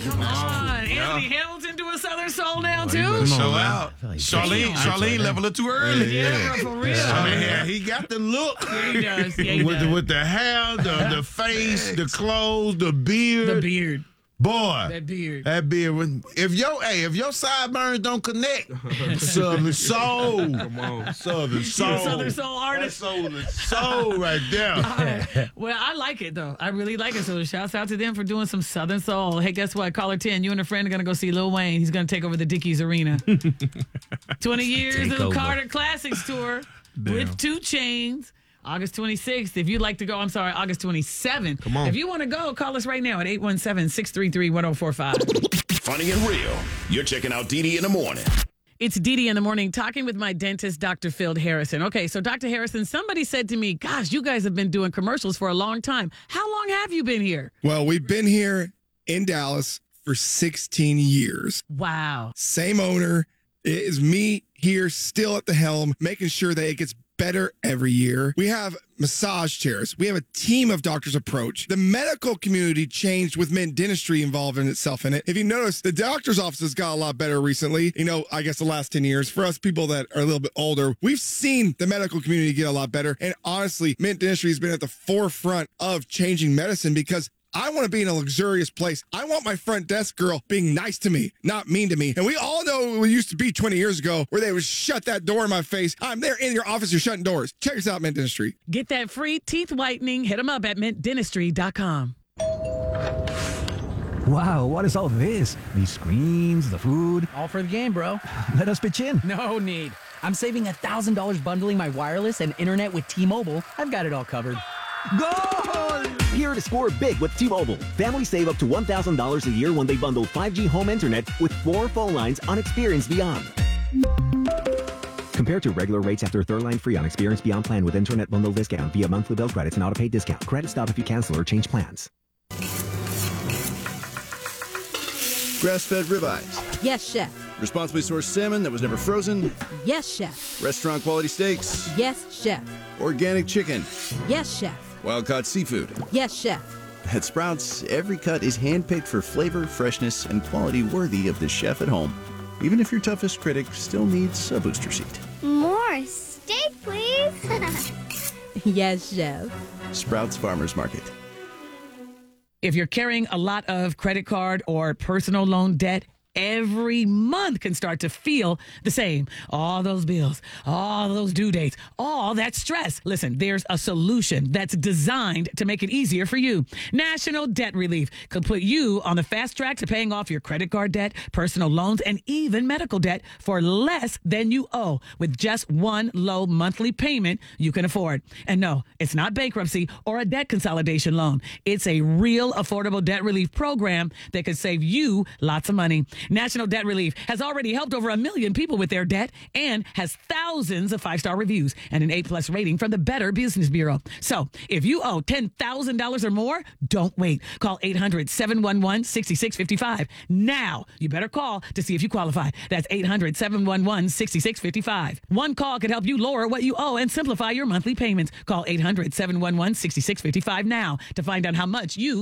Come on. Anthony Hamilton doing Southern Soul now, too? Show out. Charlene level it too early. Yeah, for real. I mean, he got the look. Yeah, he does. Yeah, he with, does. with the hair, the face, the clothes, the beard. The beard. Boy, That beard. If your sideburns don't connect, Southern Soul. Come on. Southern Soul. Southern Soul artist. That's Southern Soul right there. Well, I like it, though. I really like it. So shouts out to them for doing some Southern Soul. Hey, guess what? Caller 10, you and a friend are going to go see Lil Wayne. He's going to take over the Dickies Arena. 20 years of the Carter Classics Tour with 2 Chainz. August 26th. If you'd like to go, August 27th. Come on. If you want to go, call us right now at 817-633-1045. Funny and real. You're checking out DD in the morning. It's Dee in the morning talking with my dentist, Dr. Phil Harrison. Okay, so Dr. Harrison, somebody said to me, gosh, you guys have been doing commercials for a long time. How long have you been here? Well, we've been here in Dallas for 16 years. Wow. Same owner. It is me here still at the helm, making sure that it gets better every year. We have massage chairs. We have a team of doctors approach. The medical community changed with Mint Dentistry involved in itself in it. If you notice, the doctor's offices got a lot better recently. I guess the last 10 years. For us people that are a little bit older, we've seen the medical community get a lot better. And honestly, Mint Dentistry has been at the forefront of changing medicine because I want to be in a luxurious place. I want my front desk girl being nice to me, not mean to me. And we all know it used to be 20 years ago where they would shut that door in my face. I'm there in your office, you're shutting doors. Check us out, Mint Dentistry. Get that free teeth whitening. Hit them up at mintdentistry.com. Wow, what is all this? These screens, the food. All for the game, bro. Let us pitch in. No need. I'm saving $1,000 bundling my wireless and internet with T-Mobile. I've got it all covered. Goal! Here to score big with T-Mobile. Families save up to $1,000 a year when they bundle 5G home internet with 4 phone lines on Experience Beyond. Compared to regular rates after third line free on Experience Beyond plan with internet bundle discount via monthly bill credits and auto-pay discount. Credit stop if you cancel or change plans. Grass-fed ribeyes. Yes, chef. Responsibly sourced salmon that was never frozen. Yes, chef. Restaurant quality steaks. Yes, chef. Organic chicken. Yes, chef. Wild-caught seafood. Yes, chef. At Sprouts, every cut is handpicked for flavor, freshness, and quality worthy of the chef at home. Even if your toughest critic still needs a booster seat. More steak, please. Yes, chef. Sprouts Farmers Market. If you're carrying a lot of credit card or personal loan debt, every month can start to feel the same. All those bills, all those due dates, all that stress. Listen, there's a solution that's designed to make it easier for you. National Debt Relief could put you on the fast track to paying off your credit card debt, personal loans, and even medical debt for less than you owe with just one low monthly payment you can afford. And no, it's not bankruptcy or a debt consolidation loan. It's a real affordable debt relief program that could save you lots of money. National Debt Relief has already helped over 1 million people with their debt and has thousands of 5-star reviews and an A+ rating from the Better Business Bureau. So if you owe $10,000 or more, don't wait. Call 800-711-6655. Now, you better call to see if you qualify. That's 800-711-6655. One call could help you lower what you owe and simplify your monthly payments. Call 800-711-6655 now to find out how much you